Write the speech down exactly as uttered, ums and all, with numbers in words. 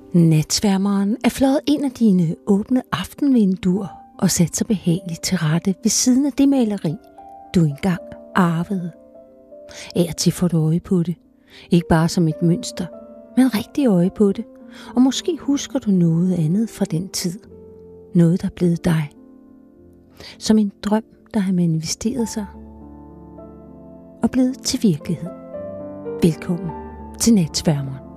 Natsværmeren er fløjet ind af dine åbne aftenvinduer og sat sig behageligt til rette ved siden af det maleri, du engang arvede. Af og til får du øje på det. Ikke bare som et mønster, men rigtig øje på det. Og måske husker du noget andet fra den tid. Noget, der er blevet dig. Som en drøm, der har manifesteret sig og blevet til virkelighed. Velkommen til Natsværmeren.